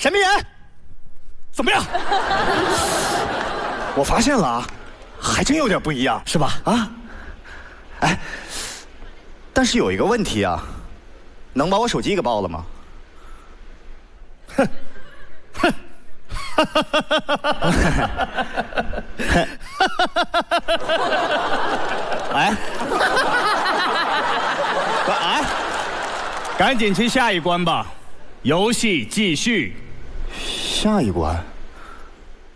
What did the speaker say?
神秘人，怎么样？我发现了啊，还真有点不一样，是吧？啊，哎，但是有一个问题啊，能把我手机给爆了吗？哼，哼。哎，哎，赶紧去下一关吧，游戏继续。下一关。